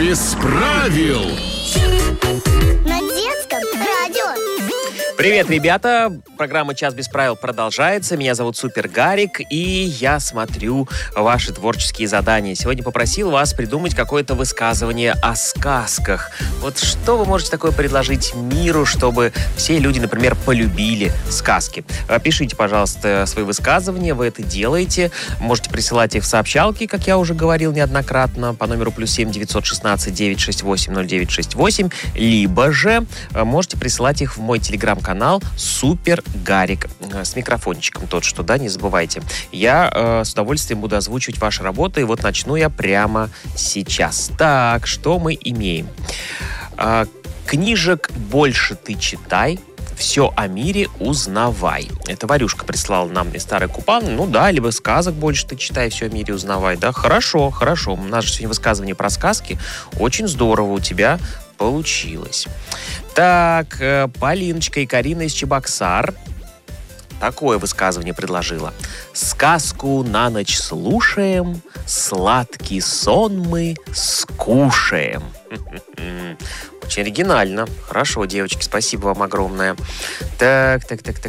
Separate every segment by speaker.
Speaker 1: без правил.
Speaker 2: На детском радио.
Speaker 3: Привет, ребята! Программа «Час без правил» продолжается. Меня зовут Супер Гарик, и я смотрю ваши творческие задания. Сегодня попросил вас придумать какое-то высказывание о сказках. Вот что вы можете такое предложить миру, чтобы все люди, например, полюбили сказки? Пишите, пожалуйста, свои высказывания, вы это делаете. Можете присылать их в сообщалки, как я уже говорил неоднократно, по номеру +7 916 968 0968, либо же можете присылать их в мой телеграм-канал Супер Гарик с микрофончиком тот, что, да, не забывайте. Я с удовольствием буду озвучивать ваши работы, и вот начну я прямо сейчас. Так, что мы имеем? Книжек больше ты читай, все о мире узнавай. Это Варюшка прислал нам из Старой Купаны. Ну да, либо сказок больше ты читай, все о мире узнавай. Да, хорошо, хорошо. У нас же сегодня высказывание про сказки. Очень здорово у тебя получилось. Так, Полиночка и Карина из Чебоксар такое высказывание предложила. Сказку на ночь слушаем, сладкий сон мы скушаем. Очень оригинально. Хорошо, девочки, спасибо вам огромное. Так.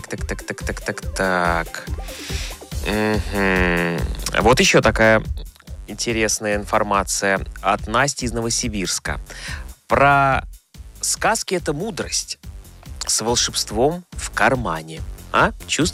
Speaker 3: Вот еще такая интересная информация от Насти из Новосибирска. Про сказки — это мудрость с волшебством в кармане. Чувствуете?